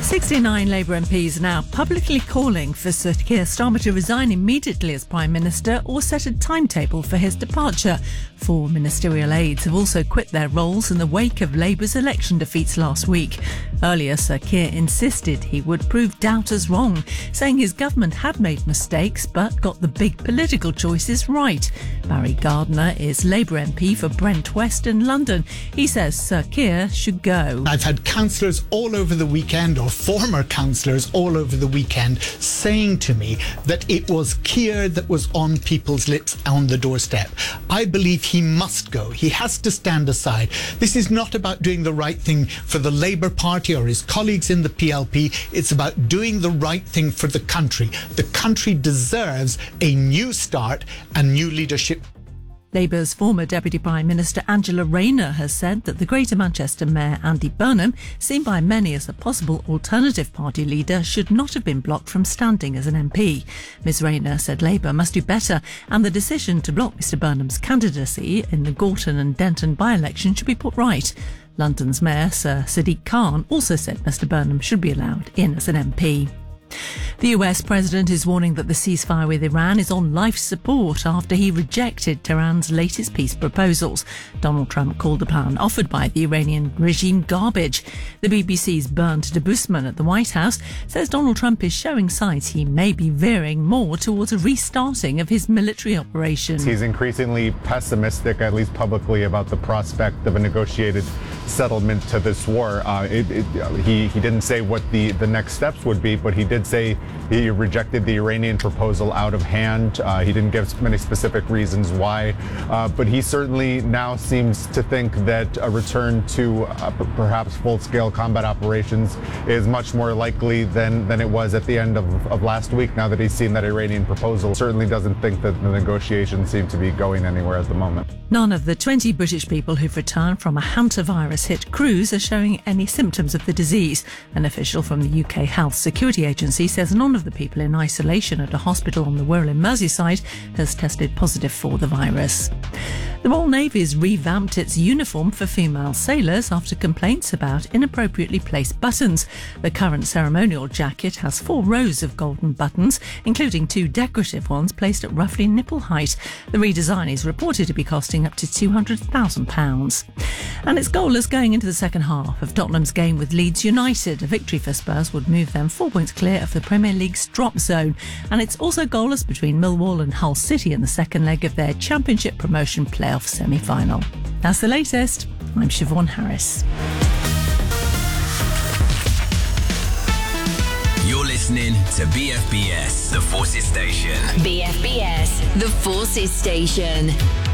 69 Labour MPs are now publicly calling for Sir Keir Starmer to resign immediately as Prime Minister or set a timetable for his departure. 4 ministerial aides have also quit their roles in the wake of Labour's election defeats last week. Earlier, Sir Keir insisted he would prove doubters wrong, saying his government had made mistakes but got the big political choices right. Barry Gardiner is Labour MP for Brent West in London. He says Sir Keir should go. I've had councillors all over the weekend, or former councillors all over the weekend, saying to me that it was Keir that was on people's lips on the doorstep. I believe he must go. He has to stand aside. This is not about doing the right thing for the Labour Party or his colleagues in the PLP. It's about doing the right thing for the country. The country deserves a new start and new leadership. Labour's former Deputy Prime Minister Angela Rayner has said that the Greater Manchester Mayor Andy Burnham, seen by many as a possible alternative party leader, should not have been blocked from standing as an MP. Ms Rayner said Labour must do better, and the decision to block Mr Burnham's candidacy in the Gorton and Denton by-election should be put right. London's Mayor Sir Sadiq Khan also said Mr Burnham should be allowed in as an MP. The US president is warning that the ceasefire with Iran is on life support after he rejected Tehran's latest peace proposals. Donald Trump called the plan offered by the Iranian regime garbage. The BBC's Bernd de Busman at the White House says Donald Trump is showing signs he may be veering more towards a restarting of his military operation. He's increasingly pessimistic, at least publicly, about the prospect of a negotiated settlement to this war. He didn't say what the next steps would be, but he did say he rejected the Iranian proposal out of hand. He didn't give many specific reasons why, but he certainly now seems to think that a return to perhaps full-scale combat operations is much more likely than it was at the end of last week, now that he's seen that Iranian proposal. Certainly doesn't think that the negotiations seem to be going anywhere at the moment. None of the 20 British people who've returned from a hantavirus-hit cruise are showing any symptoms of the disease. An official from the UK Health Security Agency says none of the people in isolation at a hospital on the Wirral in Merseyside has tested positive for the virus. The Royal Navy's revamped its uniform for female sailors after complaints about inappropriately placed buttons. The current ceremonial jacket has 4 rows of golden buttons, including 2 decorative ones placed at roughly nipple height. The redesign is reported to be costing up to £200,000. And it's goalless going into the second half of Tottenham's game with Leeds United. A victory for Spurs would move them 4 points clear of the Premier League's drop zone. And it's also goalless between Millwall and Hull City in the second leg of their Championship promotion playoff semi-final. That's the latest. I'm Siobhan Harris. You're listening to BFBS, The Forces Station. BFBS, The Forces Station.